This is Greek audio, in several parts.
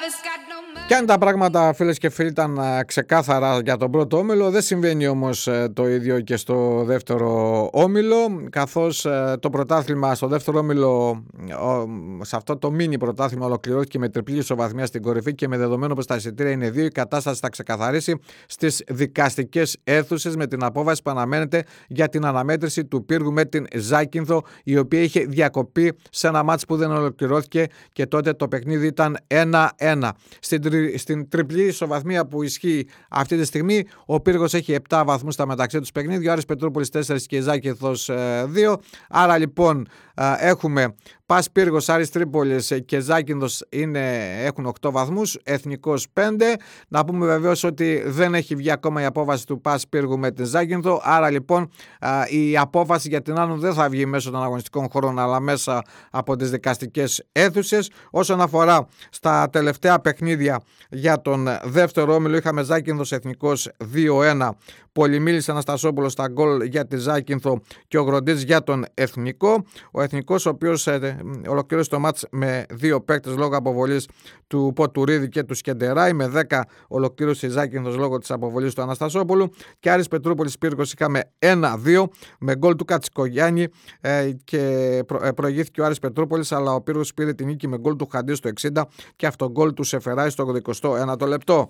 Και αν τα πράγματα, φίλες και φίλοι, ήταν ξεκάθαρα για τον πρώτο όμιλο, δεν συμβαίνει όμως το ίδιο και στο δεύτερο όμιλο, καθώς το πρωτάθλημα στο δεύτερο όμιλο, σε αυτό το μίνι πρωτάθλημα, ολοκληρώθηκε με τριπλή ισοβαθμία στην κορυφή και με δεδομένο πως τα εισιτήρια είναι 2, η κατάσταση θα ξεκαθαρίσει στις δικαστικές αίθουσες με την απόφαση που αναμένεται για την αναμέτρηση του Πύργου με την Ζάκυνθο, η οποία είχε διακοπεί σε ένα μάτς που δεν ολοκληρώθηκε και τότε το παιχνίδι ήταν 1-1. Στην τριπλή ισοβαθμία που ισχύει αυτή τη στιγμή, ο Πύργος έχει 7 βαθμούς στα μεταξύ τους παιχνίδια, ο Άρης Πετρούπολης 4 και η Ζάκυνθος 2. Άρα λοιπόν έχουμε Πας Πύργος, Άρης Τρίπολης και Ζάκυνθος έχουν 8 βαθμούς, Εθνικός 5. Να πούμε βεβαίως ότι δεν έχει βγει ακόμα η απόφαση του Πας Πύργου με την Ζάκυνθο, άρα λοιπόν η απόφαση για την Άνω δεν θα βγει μέσω των αγωνιστικών χώρων αλλά μέσα από τις δικαστικές αίθουσες. Όσον αφορά στα τελευταία παιχνίδια για τον δεύτερο όμιλο, είχαμε Ζάκυνθος Εθνικός 2-1, Πολυμήλης Αναστασόπουλος στα γκολ για τη Ζάκυνθο και ο Γροντής για τον Εθνικό. Ο Εθνικός, ο οποίος ολοκλήρωσε το μάτς με 2 παίκτες λόγω αποβολής του Ποτουρίδη και του Σκεντεράη, με 10 ολοκλήρωσε η Ζάκυνθος λόγω της αποβολής του Αναστασόπουλου. Και Άρης Πετρούπολης Πύργος είχαμε 1-2 με γκολ του Κατσικογιάννη και προηγήθηκε ο Άρης Πετρούπολης, αλλά ο Πύργος πήρε την νίκη με γκολ του Χαντί στο 60 και αυτό γκολ του Σεφεράη στο 81ο λεπτό.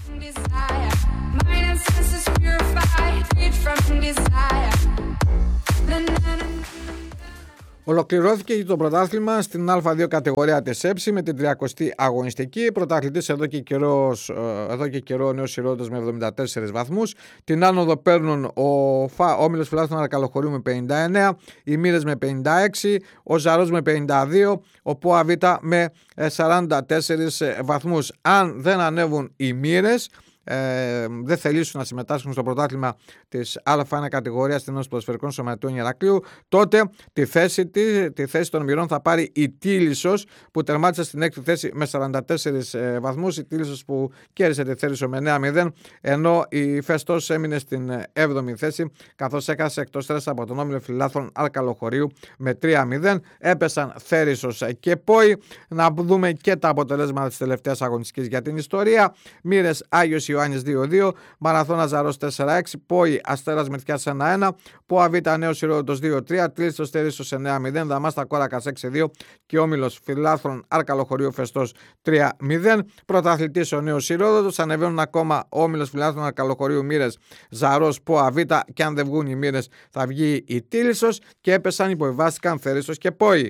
Ολοκληρώθηκε το πρωτάθλημα στην Α2 κατηγορία της ΕΨΗ με την 30η αγωνιστική. Πρωταθλητής εδώ και καιρό ο Νέος Ηρώδης με 74 βαθμούς. Την άνοδο παίρνουν ο Όμιλος Φιλάθλων Αρκαλοχωρίου με 59, οι Μοίρες με 56, ο Ζαρός με 52, ο ΠΟΑ Β με 44 βαθμούς. Αν δεν ανέβουν οι Μοίρες, δεν θελήσουν να συμμετάσχουν στο πρωτάθλημα της Α1 κατηγορίας της Ένωσης Ποδοσφαιρικών Σωματείων Ηρακλείου, τότε τη θέση των Μοιρών θα πάρει η Τίλισσος, που τερμάτισε στην 6η θέση με 44 βαθμούς. Η Τίλισσος που κέρδισε τη Θέρισο με 9-0, ενώ η Φεστός έμεινε στην 7η θέση, καθώς έχασε εκτός θέσης από τον Όμιλο Φιλάθλων Αρκαλοχωρίου με 3-0. Έπεσαν Θέρισος και Πόη. Να δούμε και τα αποτελέσματα της τελευταίας αγωνιστικής για την ιστορία. Μοίρες Άγιος Ιωάννης 2-2, Μαραθώνα Ζαρός 4-6, Πόη Αστέρας Μερτιάς 1-1, ΠΟΑ Β Νέος Ηρώδος 2-3, Τίλισσος Θέρισσος 9-0, Δαμάστα Κόρακας 6-2 και Όμιλος Φιλάθλων Αρκαλοχωρίου Φεστός 3-0. Πρωταθλητής ο Νέος Ηρώδος, ανεβαίνουν ακόμα Όμιλος Φιλάθλων Αρκαλοχωρίου, Μοίρες, Ζαρός, ΠΟΑ Β, και αν δεν βγουν οι Μοίρες θα βγει η Τίλισσος, και έπεσαν, υποβιβάστηκαν Θέρισσος και Πόη.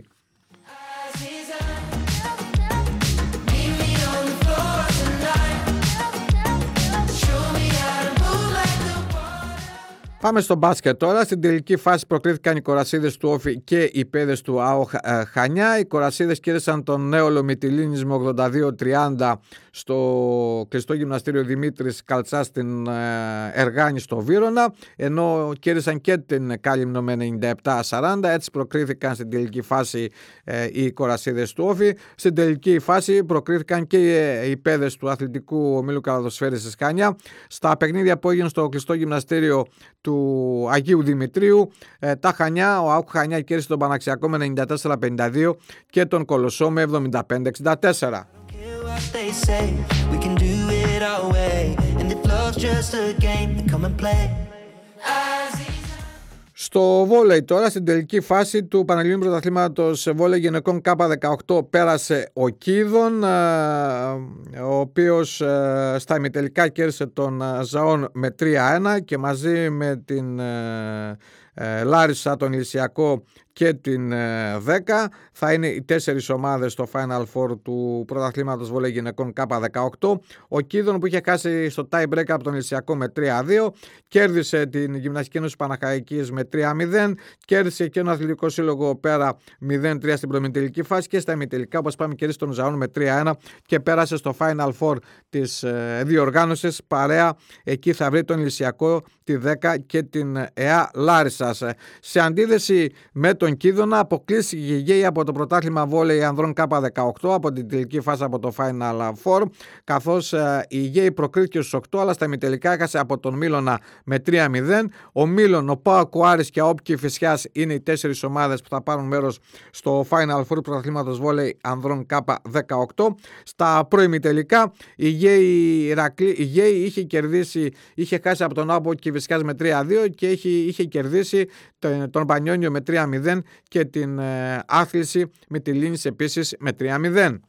Πάμε στο μπάσκετ τώρα. Στην τελική φάση προκρίθηκαν οι Κορασίδες του Όφη και οι Παιδες του ΑΟ Χανιά. Οι Κορασίδες κέρδισαν τον Νέολο Μυτιλήνης με 82-30 στο κλειστό γυμναστήριο Δημήτρης Καλτσά στην Εργάνη στο Βύρωνα, ενώ κέρδισαν και την Κάλυμνο με 97-40. Έτσι προκρίθηκαν στην τελική φάση οι Κορασίδες του Όφη. Στην τελική φάση προκρίθηκαν και οι Παιδες του Αθλητικού Ομίλου Καλαδοσφαίρης της Χανιά. Στα παιχνίδια που έγιναν στο κλειστό γυμναστήριο του Αγίου Δημητρίου, τα Χανιά, ο ΑΟΚ Χανιά κέρδισε τον Παναξιακό με 94-52 και τον Κολοσσό με 75-64. Στο βόλεϊ τώρα, στην τελική φάση του Πανελληνίου Πρωταθλήματος Βόλεϊ Γυναικών K18 πέρασε ο Κίδων, ο οποίος στα ημιτελικά κέρδισε τον Ζαόν με 3-1 και μαζί με την Λάρισα, τον Ηλυσιακό και την 10 θα είναι οι 4 ομάδες στο Final Four του πρωταθλήματος βόλεϊ γυναικών K18. Ο Κίδων, που είχε χάσει στο tie break από τον Ηλυσιακό με 3-2, κέρδισε την Γυμναστική Ένωση Παναχαϊκής με 3-0, κέρδισε και τον Αθλητικό Σύλλογο Πέρα 0-3 στην προημιτελική φάση, και στα ημιτελικά, όπως πάμε, κέρδισε τον Ζαόν με 3-1 και πέρασε στο Final Four της διοργάνωσης. Παρέα εκεί θα βρει τον Ηλυσιακό, τη 10 και την ΕΑ Λάρισα. Κρήτας. Σε αντίθεση με τον Κίδωνα, αποκλείστηκε η ΓΕΗ από το πρωτάθλημα βόλεϊ ανδρών K18 από την τελική φάση από το Final Four, καθώς η ΓΕΗ προκρίθηκε στους 8, αλλά στα ημιτελικά έχασε από τον Μήλωνα με 3-0. Ο Μήλων, ο ΠΑΟΚ, ο Άρης και ο ΑΟΠ Κηφισιάς είναι οι 4 ομάδες που θα πάρουν μέρος στο Final Four του πρωταθλήματος βόλεϊ ανδρών K18. Στα προημιτελικά η ΓΕΗ είχε χάσει από τον ΑΟΠ Κηφισιάς με 3-2 και είχε κερδίσει τον Πανιόνιο με 3-0 και την Άθληση με τη Λίνης επίσης με 3-0.